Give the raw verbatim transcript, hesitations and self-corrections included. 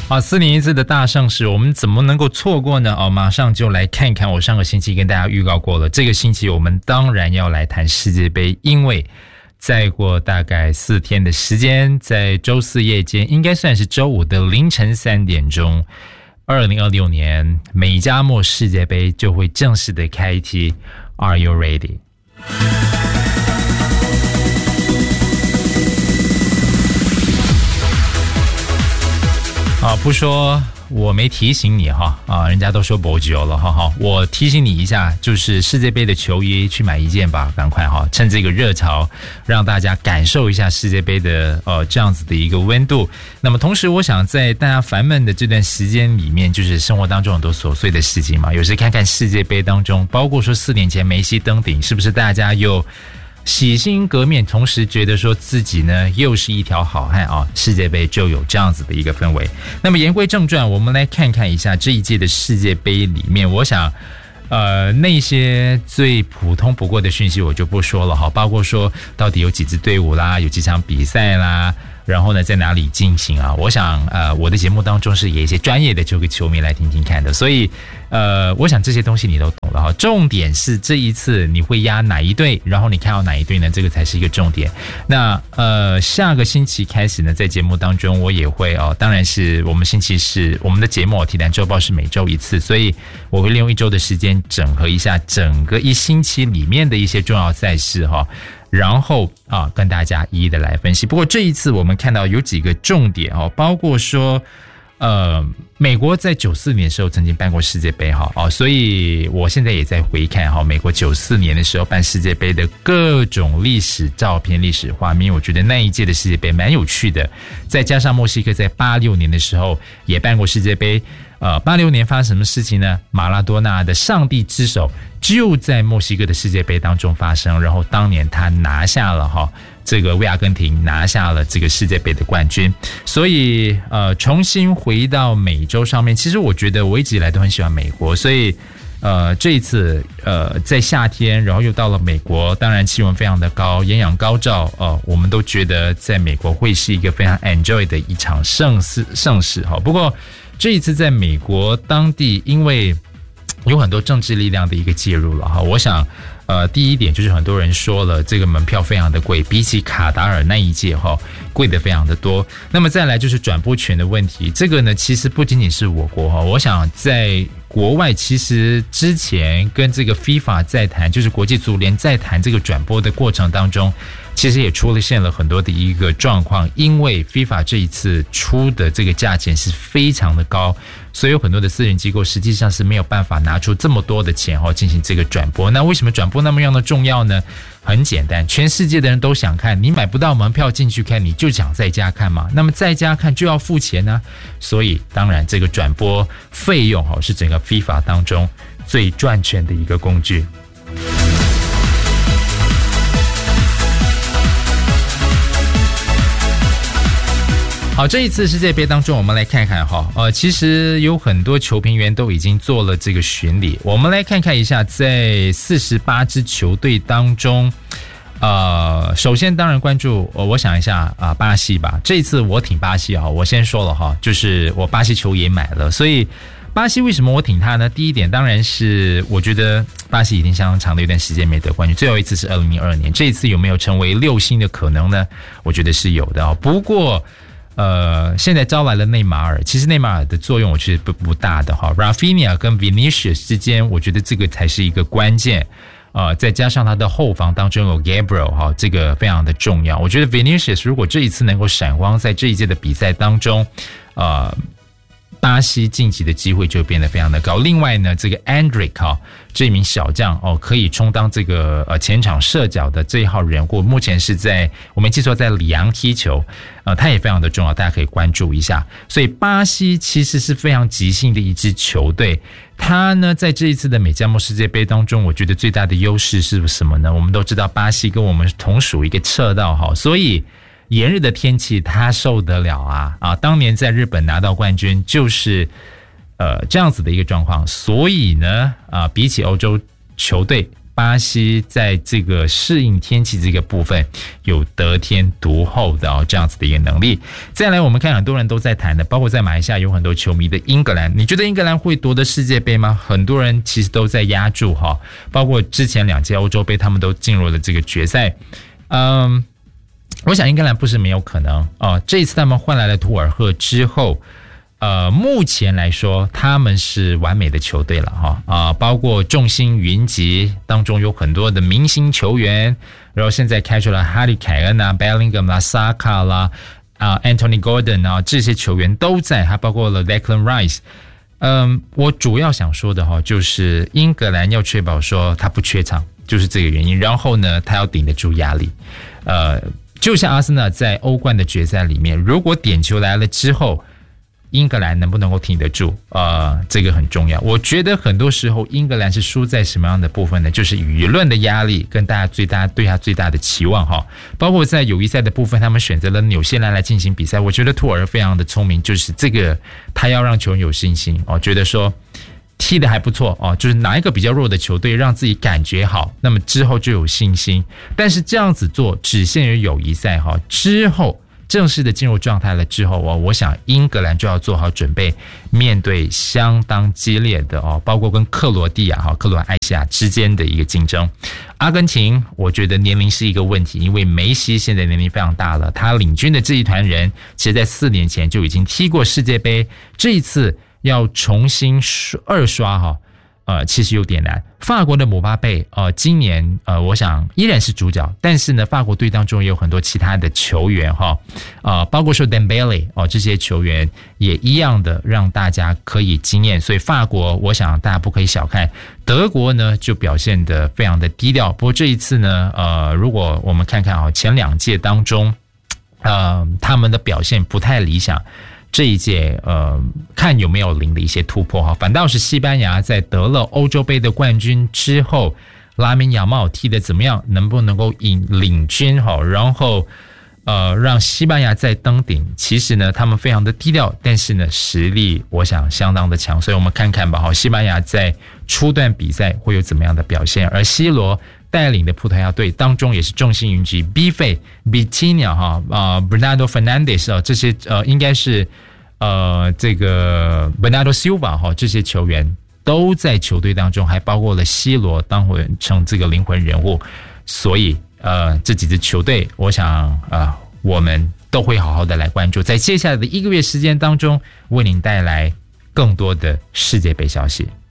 好，四年一次的大盛事，我们怎么能够错过呢？哦，马上就来看看。我上个星期跟大家预告过了，这个星期我们当然要来谈世界杯，因为再过大概四天的时间，在周四夜间，应该算是周五的凌晨三点钟，二零二六年美加墨世界杯就会正式的开踢。Are you ready？啊，不说我没提醒你哈啊，人家都说不久了哈哈，我提醒你一下，就是世界杯的球衣去买一件吧，赶快哈，趁这个热潮，让大家感受一下世界杯的呃这样子的一个温度。那么同时，我想在大家烦闷的这段时间里面，就是生活当中很多琐碎的事情嘛，有时看看世界杯当中，包括说四年前梅西登顶，是不是大家又洗心革面，同时觉得说自己呢又是一条好汉啊！世界杯就有这样子的一个氛围。那么言归正传，我们来看看一下这一届的世界杯里面，我想呃那些最普通不过的讯息我就不说了哈，包括说到底有几支队伍啦，有几场比赛啦，然后呢在哪里进行啊？我想呃我的节目当中是有一些专业的这个球迷来听听看的，所以呃我想这些东西你都懂了哈。重点是这一次你会压哪一队，然后你看到哪一队呢？这个才是一个重点。那呃下个星期开始呢，在节目当中我也会哦，当然是我们星期四我们的节目体坛周报是每周一次，所以我会利用一周的时间整合一下整个一星期里面的一些重要赛事哈。然后啊，跟大家一一的来分析。不过这一次我们看到有几个重点哦，包括说，呃，美国在九四年的时候曾经办过世界杯哈哦，所以我现在也在回看哈，美国九四年的时候办世界杯的各种历史照片、历史画面，我觉得那一届的世界杯蛮有趣的。再加上墨西哥在八六年的时候也办过世界杯。呃，八六年发生什么事情呢？马拉多纳的上帝之手就在墨西哥的世界杯当中发生，然后当年他拿下了哈这个为阿根廷拿下了这个世界杯的冠军，所以呃重新回到美洲上面，其实我觉得我一直以来都很喜欢美国，所以呃这一次呃在夏天，然后又到了美国，当然气温非常的高，艳阳高照，呃我们都觉得在美国会是一个非常 enjoy 的一场盛事盛事哈。不过这一次在美国当地，因为有很多政治力量的一个介入了哈，我想呃第一点就是很多人说了，这个门票非常的贵，比起卡达尔那一届哈贵的非常的多。那么再来就是转播权的问题，这个呢其实不仅仅是我国哈，我想在国外其实之前跟这个 FIFA 在谈，就是国际足联在谈这个转播的过程当中，其实也出现了很多的一个状况，因为 FIFA 这一次出的这个价钱是非常的高，所以有很多的私人机构实际上是没有办法拿出这么多的钱哦进行这个转播。那为什么转播那么样的重要呢？很简单，全世界的人都想看，你买不到门票进去看，你就想在家看嘛。那么在家看就要付钱呢、啊，所以当然这个转播费用哦是整个 FIFA 当中最赚钱的一个工具。好，这一次世界杯当中，我们来看看哈，呃，其实有很多球评员都已经做了这个巡礼，我们来看看一下，在四十八支球队当中，呃，首先当然关注，呃、我想一下啊、呃，巴西吧，这一次我挺巴西啊，我先说了哈，就是我巴西球也买了，所以巴西为什么我挺他呢？第一点当然是我觉得巴西已经相当长的一段时间没得冠军，最后一次是二零零二年，这一次有没有成为六星的可能呢？我觉得是有的啊，不过。呃，现在招来了内马尔，其实内马尔的作用我觉得不不大的哈。Rafinha 跟 Vinicius 之间，我觉得这个才是一个关键。呃，再加上他的后防当中有 Gabriel 哈，这个非常的重要。我觉得 Vinicius 如果这一次能够闪光，在这一届的比赛当中，呃。巴西晋级的机会就变得非常的高。另外呢，这个 Endrick 哈，这名小将哦，可以充当这个呃前场射脚的这一号人物，目前是在我没记错在里昂踢球，呃，他也非常的重要，大家可以关注一下。所以巴西其实是非常即兴的一支球队，他呢在这一次的美加墨世界杯当中，我觉得最大的优势是什么呢？我们都知道巴西跟我们同属一个赤道哈，所以。炎热的天气他受得了啊啊！当年在日本拿到冠军就是呃这样子的一个状况，所以呢啊比起欧洲球队巴西在这个适应天气这个部分有得天独厚的、哦、这样子的一个能力。再来我们看很多人都在谈的，包括在马来西亚有很多球迷的英格兰，你觉得英格兰会夺得世界杯吗？很多人其实都在压住哈，包括之前两届欧洲杯他们都进入了这个决赛。嗯，我想英格兰不是没有可能哦。这一次他们换来了图尔赫之后，呃，目前来说他们是完美的球队了哈啊、呃，包括众星云集当中有很多的明星球员，然后现在开出了哈利凯恩啊、Bellingham 啦、萨卡啦、啊、呃、Anthony Gordon 啊，这些球员都在，还包括了 Declan Rice。嗯，我主要想说的哈，就是英格兰要确保说他不缺场，就是这个原因。然后呢，他要顶得住压力，呃。就像阿森纳在欧冠的决赛里面，如果点球来了之后，英格兰能不能够挺得住，呃，这个很重要。我觉得很多时候英格兰是输在什么样的部分呢？就是舆论的压力跟大家最大对他最大的期望哈。包括在友谊赛的部分，他们选择了纽西兰来进行比赛。我觉得图尔非常的聪明，就是这个他要让球员有信心哦，觉得说踢得还不错哦，就是哪一个比较弱的球队让自己感觉好，那么之后就有信心。但是这样子做只限于友谊赛哈，之后正式的进入状态了之后哦，我想英格兰就要做好准备，面对相当激烈的哦，包括跟克罗地亚哈、克罗埃西亚之间的一个竞争。阿根廷，我觉得年龄是一个问题，因为梅西现在年龄非常大了，他领军的这一团人，其实在四年前就已经踢过世界杯，这一次要重新二刷哈，呃，其实有点难。法国的姆巴佩，呃，今年呃，我想依然是主角，但是呢，法国队当中也有很多其他的球员哈，呃，包括说 Dembele 哦，这些球员也一样的让大家可以惊艳。所以法国，我想大家不可以小看。德国呢，就表现得非常的低调。不过这一次呢，呃，如果我们看看啊，前两届当中，呃，他们的表现不太理想。这一届呃，看有没有零的一些突破哈。反倒是西班牙在得了欧洲杯的冠军之后，拉米亚茂踢得怎么样？能不能够引领军哈？然后呃，让西班牙再登顶。其实呢，他们非常的低调，但是呢，实力我想相当的强。所以我们看看吧哈，西班牙在初段比赛会有怎么样的表现？而 C 罗带领的葡萄牙队当中也是众星云集 ，B 费、Bitinha 哈啊、呃、，Bernardo Fernandes 啊、呃，这些呃应该是呃这个 Bernardo Silva 哈、哦、这些球员都在球队当中，还包括了 C 罗当回成这个灵魂人物，所以呃这几支球队，我想啊、呃、我们都会好好的来关注，在接下来的一个月时间当中，为您带来更多的世界杯消息。